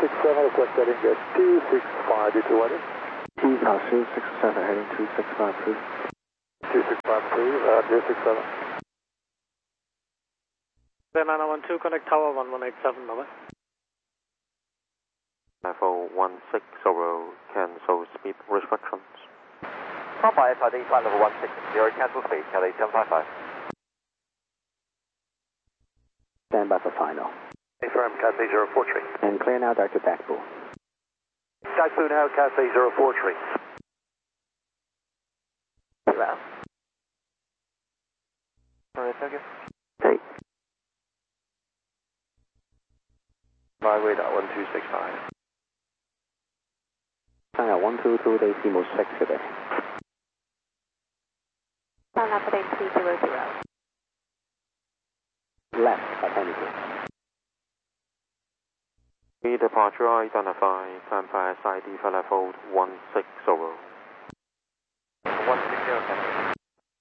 267, request heading at 265, D220. East House 267, heading 2652. 2652, 067. Then 912, connect tower 1187, over. Level 160, cancel speed restrictions. Papa FID, flight level 160, cancel speed, Kelly 755. Stand by for final. Affirm, Cathay 04 tree. And clear now, Dr. Backpool. Backpool now, Cathay 04 tree. Round. Alright, thank you. Take. Byway 1265. 上有122 day CMO 6 today. Stand up for day 300. Left at Hennington. Departure identify, stand by SID for level 160. 160, Cathay.